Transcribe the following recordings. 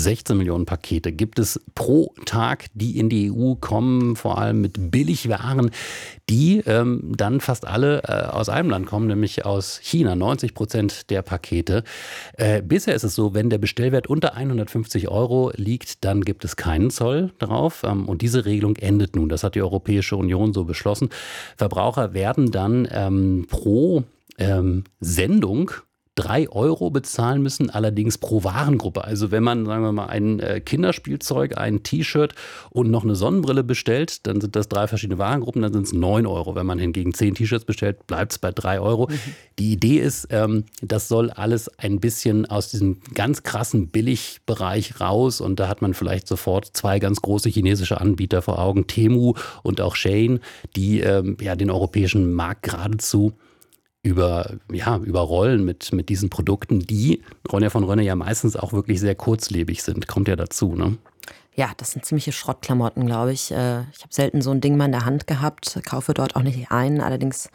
16 Millionen Pakete gibt es pro Tag, die in die EU kommen, vor allem mit Billigwaren, die dann fast alle aus einem Land kommen, nämlich aus China. 90% der Pakete. Bisher ist es so, wenn der Bestellwert unter 150 € liegt, dann gibt es keinen Zoll drauf. Und diese Regelung endet nun. Das hat die Europäische Union so beschlossen. Verbraucher werden dann pro Sendung 3 € bezahlen müssen, allerdings pro Warengruppe. Also wenn man, sagen wir mal, ein Kinderspielzeug, ein T-Shirt und noch eine Sonnenbrille bestellt, dann sind das 3 verschiedene Warengruppen, dann sind es 9 €. Wenn man hingegen 10 T-Shirts bestellt, bleibt es bei 3 €. Die Idee ist, das soll alles ein bisschen aus diesem ganz krassen Billigbereich raus, und da hat man vielleicht sofort 2 ganz große chinesische Anbieter vor Augen, Temu und auch Shein, die den europäischen Markt geradezu überrollen mit diesen Produkten, die, Ronja von Rönne, ja meistens auch wirklich sehr kurzlebig sind. Kommt ja dazu, ne? Ja, das sind ziemliche Schrottklamotten, glaube ich. Ich habe selten so ein Ding mal in der Hand gehabt, kaufe dort auch nicht ein, allerdings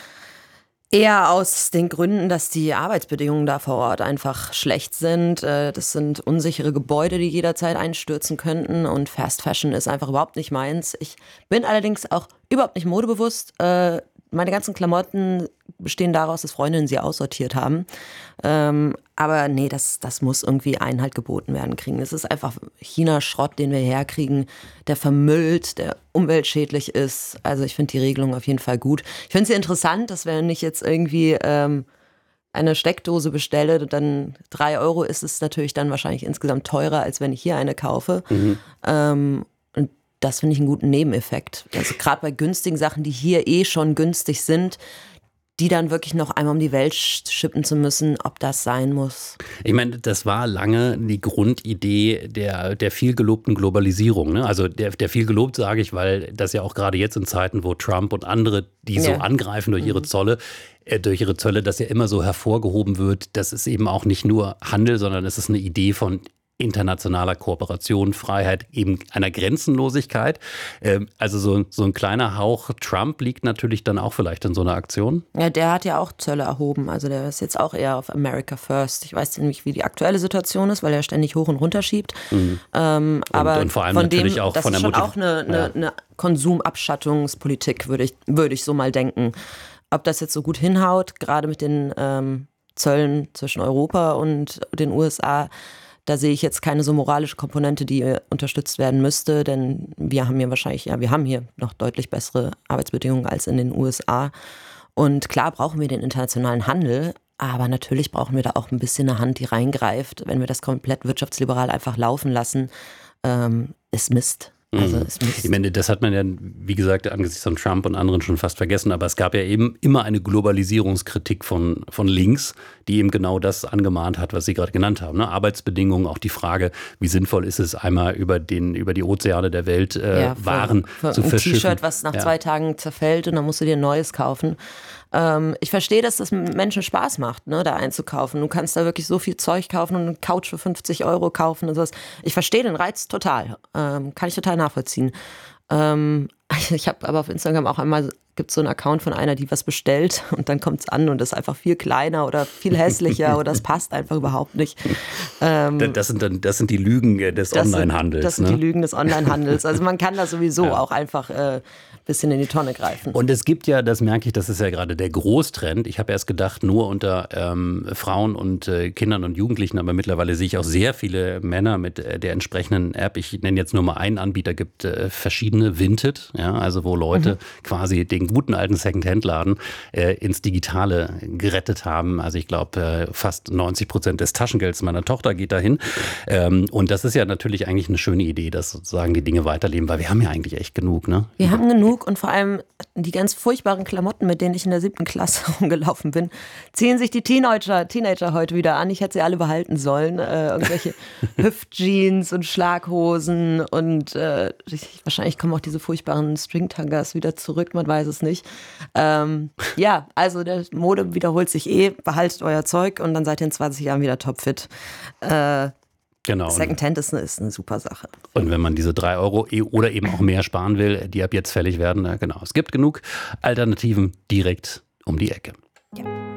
eher aus den Gründen, dass die Arbeitsbedingungen da vor Ort einfach schlecht sind. Das sind unsichere Gebäude, die jederzeit einstürzen könnten, und Fast Fashion ist einfach überhaupt nicht meins. Ich bin allerdings auch überhaupt nicht modebewusst. Meine ganzen Klamotten bestehen daraus, dass Freundinnen sie aussortiert haben. Aber nee, das muss irgendwie Einhalt geboten werden kriegen. Es ist einfach China-Schrott, den wir herkriegen, der vermüllt, der umweltschädlich ist. Also ich finde die Regelung auf jeden Fall gut. Ich finde es interessant, dass wenn ich jetzt irgendwie eine Steckdose bestelle, dann 3 € ist es natürlich dann wahrscheinlich insgesamt teurer, als wenn ich hier eine kaufe. Und das finde ich einen guten Nebeneffekt. Also gerade bei günstigen Sachen, die hier schon günstig sind, die dann wirklich noch einmal um die Welt schippen zu müssen, ob das sein muss. Ich meine, das war lange die Grundidee der viel gelobten Globalisierung. Ne? Also der viel gelobt, sage ich, weil das ja auch gerade jetzt in Zeiten, wo Trump und andere, die so angreifen durch ihre Zölle, dass ja immer so hervorgehoben wird, das ist eben auch nicht nur Handel, sondern es ist eine Idee von internationaler Kooperation, Freiheit, eben einer Grenzenlosigkeit. Also so ein kleiner Hauch Trump liegt natürlich dann auch vielleicht in so einer Aktion. Ja, der hat ja auch Zölle erhoben. Also der ist jetzt auch eher auf America First. Ich weiß nicht, wie die aktuelle Situation ist, weil er ständig hoch und runter schiebt. Aber und vor allem von natürlich dem, auch das von ist der schon auch eine Konsumabschattungspolitik, würde ich so mal denken. Ob das jetzt so gut hinhaut, gerade mit den Zöllen zwischen Europa und den USA, da sehe ich jetzt keine so moralische Komponente, die unterstützt werden müsste, denn wir haben hier noch deutlich bessere Arbeitsbedingungen als in den USA. Und klar brauchen wir den internationalen Handel, aber natürlich brauchen wir da auch ein bisschen eine Hand, die reingreift. Wenn wir das komplett wirtschaftsliberal einfach laufen lassen, ist Mist. Also ich meine, das hat man ja, wie gesagt, angesichts von Trump und anderen schon fast vergessen, aber es gab ja eben immer eine Globalisierungskritik von links, die eben genau das angemahnt hat, was Sie gerade genannt haben. Ne? Arbeitsbedingungen, auch die Frage, wie sinnvoll ist es, einmal über die Ozeane der Welt Waren zu verschiffen. Ein T-Shirt, was nach 2 Tagen zerfällt, und dann musst du dir ein neues kaufen. Ich verstehe, dass das Menschen Spaß macht, ne, da einzukaufen. Du kannst da wirklich so viel Zeug kaufen und eine Couch für 50 € kaufen und sowas. Ich verstehe den Reiz total. Kann ich total nachvollziehen. Ich habe aber auf Instagram auch einmal, gibt es so einen Account von einer, die was bestellt, und dann kommt es an und ist einfach viel kleiner oder viel hässlicher oder es passt einfach überhaupt nicht. Das sind die Lügen des Onlinehandels. Das sind die Lügen des Onlinehandels. Also man kann da sowieso auch einfach bisschen in die Tonne greifen. Und es gibt ja, das merke ich, das ist ja gerade der Großtrend. Ich habe erst gedacht, nur unter Frauen und Kindern und Jugendlichen, aber mittlerweile sehe ich auch sehr viele Männer mit der entsprechenden App. Ich nenne jetzt nur mal einen Anbieter, gibt verschiedene Vinted, ja, also wo Leute quasi den guten alten Second-Hand-Laden ins Digitale gerettet haben. Also ich glaube, fast 90% des Taschengelds meiner Tochter geht dahin. Und das ist ja natürlich eigentlich eine schöne Idee, dass sozusagen die Dinge weiterleben, weil wir haben ja eigentlich echt genug, ne? Wir haben genug. Und vor allem die ganz furchtbaren Klamotten, mit denen ich in der 7. Klasse rumgelaufen bin, ziehen sich die Teenager heute wieder an. Ich hätte sie alle behalten sollen. Irgendwelche Hüftjeans und Schlaghosen und wahrscheinlich kommen auch diese furchtbaren Stringtangas wieder zurück, man weiß es nicht. Also der Mode wiederholt sich behaltet euer Zeug und dann seid ihr in 20 Jahren wieder topfit. Genau. Secondhand ist eine super Sache. Und wenn man diese 3 € oder eben auch mehr sparen will, die ab jetzt fällig werden, genau. Es gibt genug Alternativen direkt um die Ecke. Ja.